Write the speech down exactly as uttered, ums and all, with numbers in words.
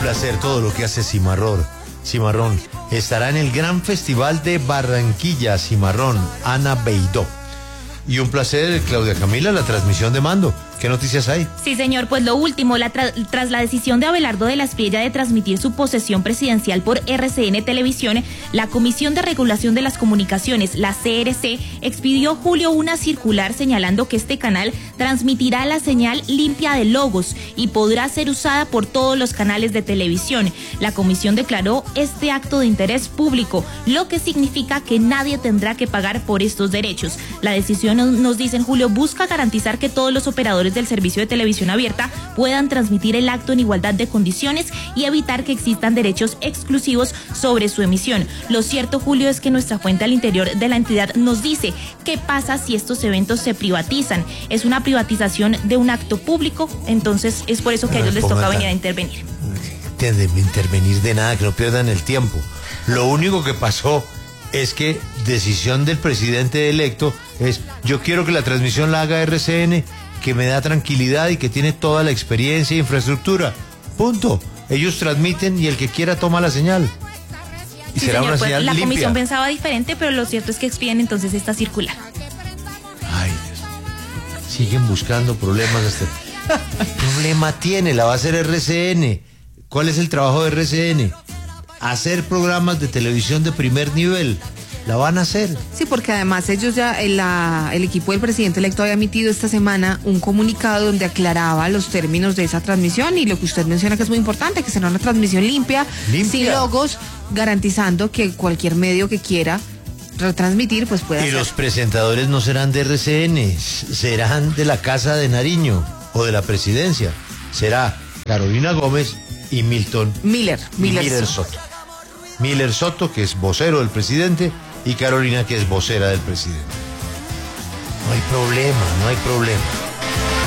placer todo lo que hace Cimarrón. Cimarrón estará en el Gran Festival de Barranquilla. Cimarrón, Ana Beidó. Y un placer, Claudia Camila, la transmisión de mando. ¿Qué noticias hay? Sí, señor, pues lo último, la tra tras la decisión de Abelardo de la Espriella de transmitir su posesión presidencial por R C N Televisión, la Comisión de Regulación de las Comunicaciones, la C R C, expidió julio una circular señalando que este canal transmitirá la señal limpia de logos y podrá ser usada por todos los canales de televisión. La comisión declaró este acto de interés público, lo que significa que nadie tendrá que pagar por estos derechos. La decisión, nos dice en Julio, busca garantizar que todos los operadores del servicio de televisión abierta puedan transmitir el acto en igualdad de condiciones y evitar que existan derechos exclusivos sobre su emisión. Lo cierto, Julio, es que nuestra fuente al interior de la entidad nos dice qué pasa si estos eventos se privatizan. Es una privatización de un acto público, entonces es por eso que a ellos les toca venir a intervenir. De intervenir de nada, que no pierdan el tiempo. Lo único que pasó es que decisión del presidente electo es: yo quiero que la transmisión la haga R C N, que me da tranquilidad y que tiene toda la experiencia e infraestructura. Punto. Ellos transmiten y el que quiera toma la señal. Y sí, será señor, una pues, señal la limpia. comisión pensaba diferente, pero lo cierto es que expiden entonces esta circular. Ay, Dios. Siguen buscando problemas. Hasta... ¿Qué problema tiene? La va a hacer R C N. ¿Cuál es el trabajo de R C N? Hacer programas de televisión de primer nivel. La van a hacer. Sí, porque además ellos ya, el, la, el equipo del presidente electo había emitido esta semana un comunicado donde aclaraba los términos de esa transmisión y lo que usted menciona que es muy importante, que será una transmisión limpia, limpia. sin logos, garantizando que cualquier medio que quiera retransmitir pues pueda Y hacer. los presentadores no serán de R C N, serán de la Casa de Nariño o de la Presidencia. Será Carolina Gómez y Milton Miller, Miller, Miller Soto. Soto. Miller Soto, que es vocero del presidente, y Carolina, que es vocera del presidente. No hay problema, no hay problema.